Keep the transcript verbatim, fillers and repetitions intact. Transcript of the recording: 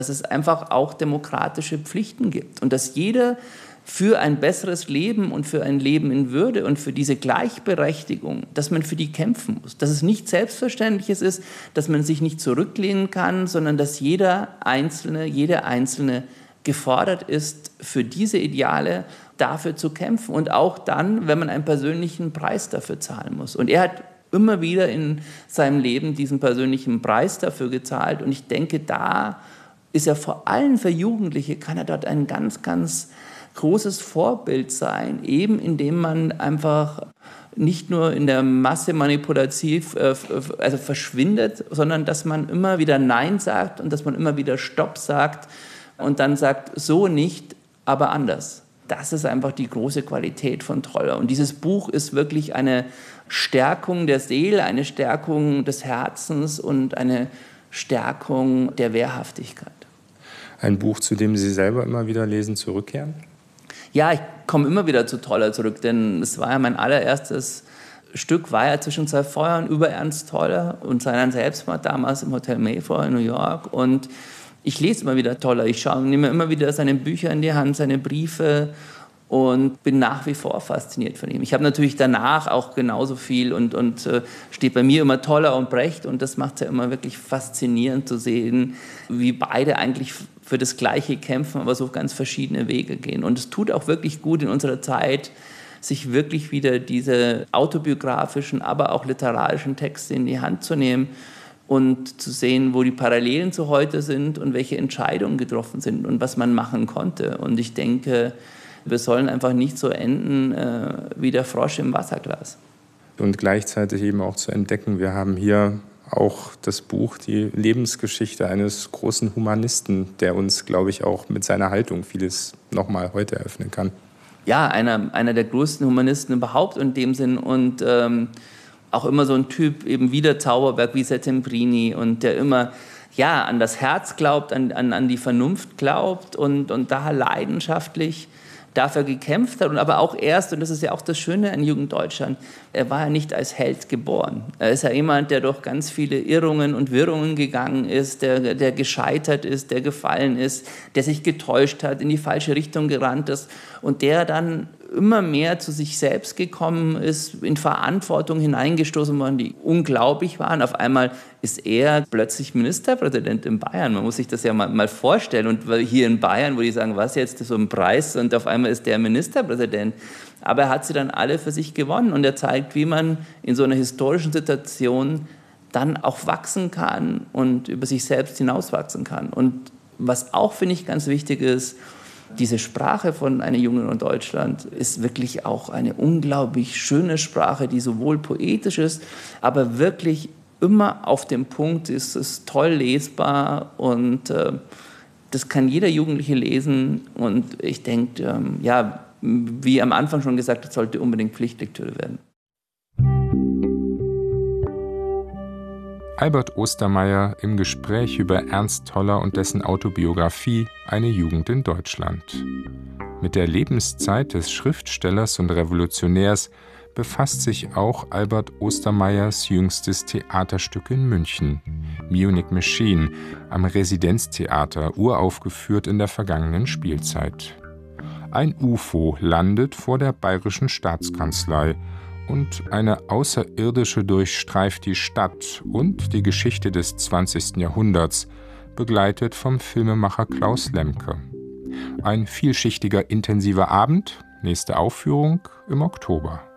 dass es einfach auch demokratische Pflichten gibt und dass jeder für ein besseres Leben und für ein Leben in Würde und für diese Gleichberechtigung, dass man für die kämpfen muss. Dass es nicht Selbstverständliches ist, dass man sich nicht zurücklehnen kann, sondern dass jeder Einzelne, jede Einzelne gefordert ist, für diese Ideale dafür zu kämpfen und auch dann, wenn man einen persönlichen Preis dafür zahlen muss. Und er hat immer wieder in seinem Leben diesen persönlichen Preis dafür gezahlt und ich denke, da ist er vor allem für Jugendliche, kann er dort ein ganz, ganz großes Vorbild sein, eben indem man einfach nicht nur in der Masse manipulativ äh, also verschwindet, sondern dass man immer wieder Nein sagt und dass man immer wieder Stopp sagt und dann sagt, so nicht, aber anders. Das ist einfach die große Qualität von Toller. Und dieses Buch ist wirklich eine Stärkung der Seele, eine Stärkung des Herzens und eine Stärkung der Wehrhaftigkeit. Ein Buch, zu dem Sie selber immer wieder lesen, zurückkehren? Ja, ich komme immer wieder zu Toller zurück, denn es war ja mein allererstes Stück, war ja zwischen zwei Feuern über Ernst Toller und seinen Selbstmord damals im Hotel Mayfair in New York. Und ich lese immer wieder Toller, ich schaue, nehme immer wieder seine Bücher in die Hand, seine Briefe und bin nach wie vor fasziniert von ihm. Ich habe natürlich danach auch genauso viel und, und äh, steht bei mir immer Toller und Brecht und das macht es ja immer wirklich faszinierend zu sehen, wie beide eigentlich für das Gleiche kämpfen, aber so auf ganz verschiedene Wege gehen. Und es tut auch wirklich gut in unserer Zeit, sich wirklich wieder diese autobiografischen, aber auch literarischen Texte in die Hand zu nehmen und zu sehen, wo die Parallelen zu heute sind und welche Entscheidungen getroffen sind und was man machen konnte. Und ich denke, wir sollen einfach nicht so enden äh, wie der Frosch im Wasserglas. Und gleichzeitig eben auch zu entdecken, wir haben hier auch das Buch, die Lebensgeschichte eines großen Humanisten, der uns, glaube ich, auch mit seiner Haltung vieles nochmal heute eröffnen kann. Ja, einer, einer der größten Humanisten überhaupt in dem Sinn und ähm, auch immer so ein Typ, eben wie der Zauberberg, wie Settembrini und der immer ja, an das Herz glaubt, an, an, an die Vernunft glaubt und, und da leidenschaftlich dafür gekämpft hat und aber auch erst, und das ist ja auch das Schöne an Jugenddeutschland, er war ja nicht als Held geboren. Er ist ja jemand, der durch ganz viele Irrungen und Wirrungen gegangen ist, der, der gescheitert ist, der gefallen ist, der sich getäuscht hat, in die falsche Richtung gerannt ist und der dann immer mehr zu sich selbst gekommen ist, in Verantwortung hineingestoßen worden, die unglaublich waren. Auf einmal ist er plötzlich Ministerpräsident in Bayern. Man muss sich das ja mal, mal vorstellen. Und hier in Bayern, wo die sagen, was jetzt, so ein Preis, und auf einmal ist der Ministerpräsident. Aber er hat sie dann alle für sich gewonnen. Und er zeigt, wie man in so einer historischen Situation dann auch wachsen kann und über sich selbst hinauswachsen kann. Und was auch, finde ich, ganz wichtig ist, diese Sprache von einer Jungen und Deutschland ist wirklich auch eine unglaublich schöne Sprache, die sowohl poetisch ist, aber wirklich immer auf dem Punkt ist, ist toll lesbar und äh, das kann jeder Jugendliche lesen und ich denke, ähm, ja, wie am Anfang schon gesagt, das sollte unbedingt Pflichtlektüre werden. Albert Ostermaier im Gespräch über Ernst Toller und dessen Autobiografie »Eine Jugend in Deutschland«. Mit der Lebenszeit des Schriftstellers und Revolutionärs befasst sich auch Albert Ostermaiers jüngstes Theaterstück in München, »Munich Machine«, am Residenztheater, uraufgeführt in der vergangenen Spielzeit. Ein U F O landet vor der Bayerischen Staatskanzlei und eine Außerirdische durchstreift die Stadt und die Geschichte des zwanzigsten Jahrhunderts, begleitet vom Filmemacher Klaus Lemke. Ein vielschichtiger, intensiver Abend, nächste Aufführung im Oktober.